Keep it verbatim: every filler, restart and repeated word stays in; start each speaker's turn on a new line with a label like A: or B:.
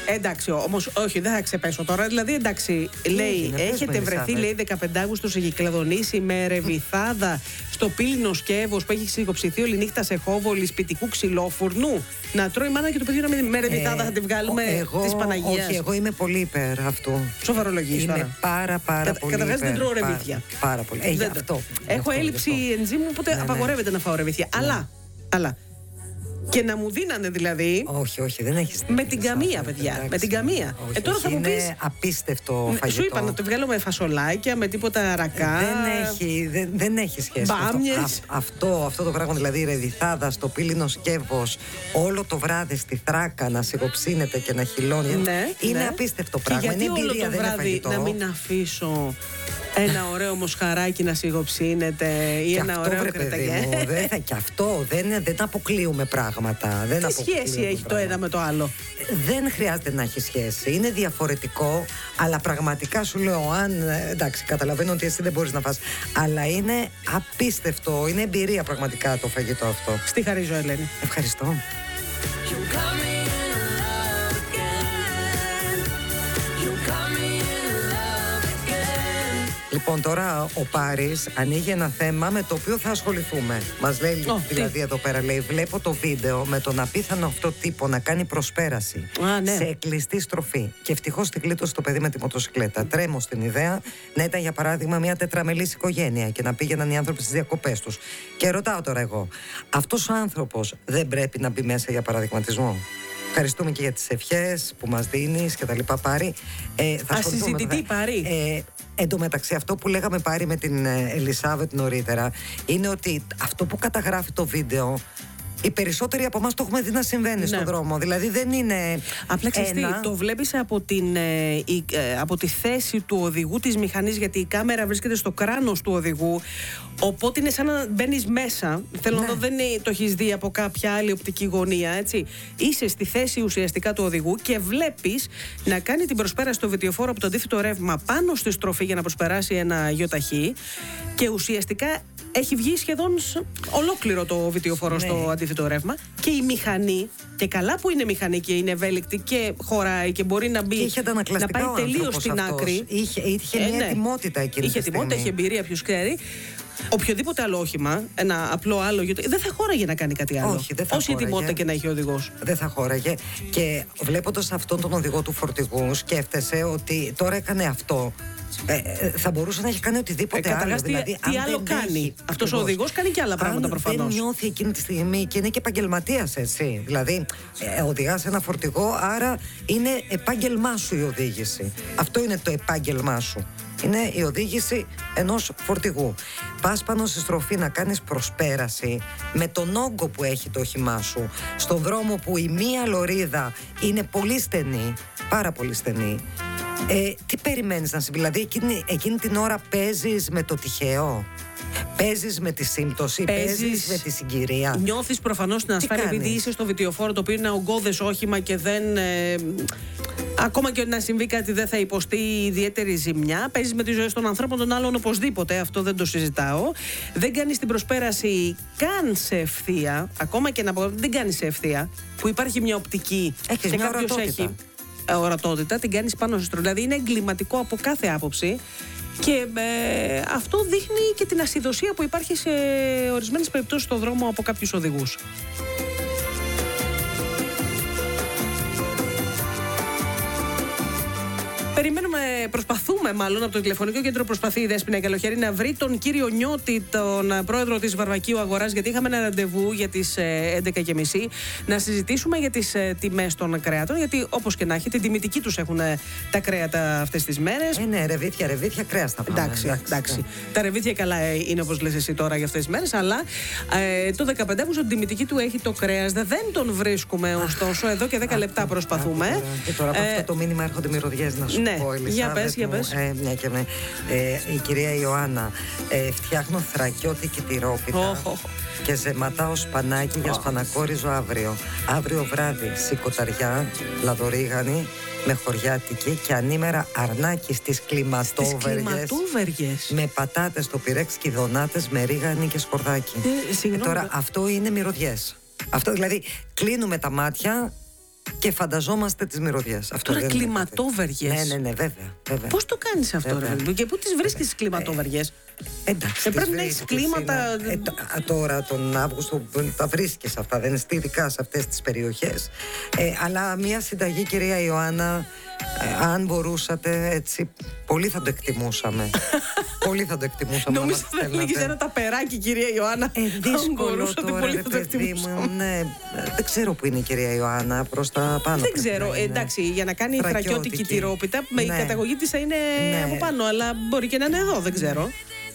A: Εντάξει, όμως, όχι, δεν θα ξεπέσω τώρα. Δηλαδή, εντάξει, λέει,
B: είναι,
A: έχετε βρεθεί, λέει, δεκαπέντε Αυγούστου σε Κυκλαδονήσι με ρεβιθάδα στο πύληνο σκεύος που έχει συγγοψηθεί όλη νύχτα σε χόβολη σπιτικού ξυλόφουρνου. Να τρώει η μάνα και το παιδί να μην με ρεβιθάδα, ε, θα τη βγάλουμε της Παναγίας.
B: Όχι, εγώ είμαι πολύ υπέρ αυτού.
A: Σοβαρολογείς τώρα.
B: Είμαι πάρα, πάρα Κατα, πολύ
A: καταρχάς
B: υπέρ.
A: δεν τρώω ρεβίθια.
B: Πάρα, πάρα πολύ. Ε,
A: δεν
B: αυτό.
A: Έχω
B: αυτό,
A: έλλειψη ενζήμου, οπότε ναι, απαγορεύεται ναι. να φάω ρεβίθια. Ναι. Αλλά, αλλά. Και να μου δίνανε δηλαδή.
B: Όχι, όχι, δεν έχεις.
A: Με την καμία, παιδιά. Εντάξει, με την καμία.
B: Όχι,
A: ε, τώρα
B: όχι,
A: θα μου πεις.
B: Είναι απίστευτο φαγητό.
A: Σου είπα να το βγάλω με φασολάκια, με τίποτα ρακά.
B: Δεν έχει, δεν, δεν έχει σχέση.
A: Μπάμιες.
B: Αυτό. αυτό, αυτό το πράγμα, δηλαδή η ρεβιθάδα στο πύληνο σκεύος, όλο το βράδυ στη Θράκα να σιγοψύνεται και να χυλώνει.
A: Ναι,
B: είναι
A: ναι.
B: απίστευτο
A: και
B: πράγμα.
A: Γιατί
B: είναι
A: όλο
B: εμπειρία,
A: το
B: δεν
A: βράδυ
B: είναι
A: να μην αφήσω ένα ωραίο μοσχαράκι να σιγοψύνεται ή
B: και
A: ένα
B: αυτό,
A: ωραίο
B: κρεταγέ. Και αυτό δεν, δεν αποκλείουμε πράγματα. Δεν
A: Τι σχέση έχει το ένα με το άλλο?
B: Δεν χρειάζεται να έχει σχέση. Είναι διαφορετικό, αλλά πραγματικά σου λέω, αν. Εντάξει, καταλαβαίνω ότι εσύ δεν μπορείς να φας. Αλλά είναι απίστευτο. Είναι εμπειρία πραγματικά το φαγητό αυτό.
A: Στη χαρίζω, Ελένη.
B: Ευχαριστώ. Λοιπόν, τώρα ο Πάρης ανοίγει ένα θέμα με το οποίο θα ασχοληθούμε. Μας λέει oh, δηλαδή τι? Εδώ πέρα, λέει, βλέπω το βίντεο με τον απίθανο αυτό τύπο να κάνει προσπέραση
A: ah, ναι.
B: σε κλειστή στροφή. Και ευτυχώς την κλείτωσε το παιδί με τη μοτοσυκλέτα. Τρέμω στην ιδέα να ήταν για παράδειγμα μια τετραμελής οικογένεια και να πήγαιναν οι άνθρωποι στις διακοπές τους. Και ρωτάω τώρα εγώ, αυτός ο άνθρωπος δεν πρέπει να μπει μέσα για παραδειγματισμό? Ευχαριστούμε και για τις ευχές που μας δίνεις και τα λοιπά, Πάρη. Ε, θα
A: ασυζητητή, Πάρη.
B: Ε, Εν τω μεταξύ, αυτό που λέγαμε, Πάρη, με την Ελισάβετ νωρίτερα, είναι ότι αυτό που καταγράφει το βίντεο, οι περισσότεροι από εμάς το έχουμε δει να συμβαίνει ναι. στον δρόμο. Δηλαδή δεν είναι.
A: Απλά ξέρεις τι, το βλέπεις από, την, ε, η, ε, από τη θέση του οδηγού της μηχανής, γιατί η κάμερα βρίσκεται στο κράνος του οδηγού. Οπότε είναι σαν να μπαίνεις μέσα. Θέλω ναι. να δω, δεν είναι, το έχεις δει από κάποια άλλη οπτική γωνία, έτσι. Είσαι στη θέση ουσιαστικά του οδηγού και βλέπεις να κάνει την προσπέραση στο βιτιοφόρο από το αντίθετο ρεύμα πάνω στη στροφή για να προσπεράσει ένα γιοταχή. Και ουσιαστικά έχει βγει σχεδόν ολόκληρο το βιτιοφόρο ναι. στο αντίθετο ρεύμα. Και η μηχανή, και καλά που είναι μηχανή και είναι ευέλικτη και χωράει και μπορεί να μπει, να πάει τελείως στην
B: αυτός.
A: άκρη.
B: Είχε, είχε
A: ε,
B: μια
A: ναι.
B: ετοιμότητα εκείνη
A: Είχε
B: τη στιγμή.
A: ετοιμότητα, είχε εμπειρία, ποιος ξέρει. Οποιοδήποτε άλλο όχημα, ένα απλό άλλο, δεν θα χώραγε να κάνει κάτι άλλο.
B: Όχι, δεν θα
A: Όση ετοιμότητα και να έχει ο οδηγός.
B: Δεν θα χώραγε. Και βλέποντας αυτόν τον οδηγό του φορτηγού, σκέφτεσαι ότι τώρα έκανε αυτό. Ε, θα μπορούσε να έχει κάνει οτιδήποτε ε, άλλο. Δηλαδή,
A: τι άλλο κάνει. Αυτός ο οδηγός κάνει και άλλα πράγματα προφανώς.
B: Αν δεν νιώθει εκείνη τη στιγμή και είναι και επαγγελματίας, έτσι. Δηλαδή, ε, οδηγάς ένα φορτηγό, άρα είναι επάγγελμά σου η οδήγηση. Αυτό είναι το επάγγελμά σου. Είναι η οδήγηση ενός φορτηγού. Πας πάνω στη στροφή να κάνεις προσπέραση με τον όγκο που έχει το όχημά σου, στον δρόμο που η μία λωρίδα είναι πολύ στενή, πάρα πολύ στενή. Ε, τι περιμένεις να συμβεί? Δηλαδή εκείνη, εκείνη την ώρα παίζεις με το τυχαίο, παίζεις με τη σύμπτωση, παίζεις, παίζεις με τη συγκυρία.
A: Νιώθεις προφανώς την ασφάλεια επειδή είσαι στο βιτιοφόρο, το οποίο είναι ογκώδες όχημα και δεν... Ε, ακόμα και να συμβεί κάτι δεν θα υποστεί ιδιαίτερη ζημιά. Παίζεις με τη ζωή των ανθρώπων των άλλων οπωσδήποτε, αυτό δεν το συζητάω. Δεν κάνεις την προσπέραση καν σε ευθεία, ακόμα και να πω δεν κάνεις σε ευθεία, που υπάρχει μια οπτική.
B: Έχεις
A: και
B: μια
A: κάποιος
B: ορατότητα.
A: έχει ορατότητα, την κάνεις πάνω στο στροφή. Δηλαδή είναι εγκληματικό από κάθε άποψη. Και ε, αυτό δείχνει και την ασυδοσία που υπάρχει σε ορισμένες περιπτώσεις στον δρόμο από κάποιους οδηγούς. Περιμένουμε, προσπαθούμε μάλλον από το τηλεφωνικό κέντρο, προσπαθεί η Δέσποινα Καλοχέρη να βρει τον κύριο Νιώτη, τον πρόεδρο της Βαρβακίου Αγοράς, γιατί είχαμε ένα ραντεβού για τις έντεκα και μισή να συζητήσουμε για τις τιμές των κρέατων. Γιατί όπως και να έχει, την τιμητική τους έχουν τα κρέατα αυτές τις μέρες.
B: Ε, ναι, ρεβίθια, ρεβίθια, κρέας θα πάμε.
A: Εντάξει, εντάξει, εντάξει. Τα ρεβίθια καλά είναι όπως λες εσύ τώρα για αυτές τις μέρες, αλλά ε, το δεκαπέντε Αυγούστου την τιμητική του έχει το κρέας. Δεν τον βρίσκουμε ωστόσο. Εδώ και δέκα λεπτά προσπαθούμε.
B: Και τώρα από αυτό το μήνυμα έρχονται μυρωδιές να σου.
A: Ναι,
B: πω,
A: για πες, για πες.
B: Ε, μια και με, ε, η κυρία Ιωάννα, ε, φτιάχνω θρακιώτικη τυρόπιτα oh, oh. και ζεματάω σπανάκι oh. για σπανακόριζο αύριο. Αύριο βράδυ σηκωταριά, λαδορίγανη, με χωριάτικη και ανήμερα αρνάκι στις κλιματόβεργες. Με πατάτες στο πυρέξ και δονάτες με ρίγανη και σκορδάκι. Ε, ε, τώρα αυτό είναι μυρωδιές. Αυτό δηλαδή κλείνουμε τα μάτια και φανταζόμαστε τις μυρωδιές. Αυτό
A: Τώρα κλιματόβεργες.
B: Ναι, ναι, ναι, βέβαια. βέβαια.
A: Πώς το κάνεις αυτό,
B: Βέβαια.
A: ρε, και πού τις βρίσκεις τις κλιματόβεργες?
B: Ε, εντάξει.
A: Ε, πρέπει
B: τις
A: να έχεις
B: βρίσκεις,
A: κλίματα.
B: είναι- ε, τ- α, τώρα τον Αύγουστο τα βρίσκεις αυτά, δεν είναι ειδικά σε αυτές τις περιοχές. Ε, αλλά μια συνταγή, κυρία Ιωάννα, ε, αν μπορούσατε έτσι, πολύ θα το εκτιμούσαμε. Πολύ θα το εκτιμούσαμε. να
A: Νόμιζα
B: μας
A: θα
B: στέλνατε.
A: έλεγες ένα ταπεράκι, κυρία Ιωάννα.
B: Ε,
A: Αν
B: δύσκολο
A: μπορούσατε,
B: τώρα,
A: πολύ
B: ρε
A: θα το
B: παιδί
A: εκτιμούσαμε.
B: μου. Ναι, ε, δεν ξέρω που είναι η κυρία Ιωάννα, προς τα πάνω.
A: Δεν
B: πρέπει
A: ξέρω.
B: να
A: Ε,
B: είναι.
A: εντάξει, για να κάνει
B: Θρακιώτικη.
A: θρακιώτικη τυρόπιτα, με η
B: Ναι.
A: καταγωγή της θα είναι
B: Ναι.
A: από πάνω, αλλά μπορεί και να είναι εδώ, δεν ξέρω.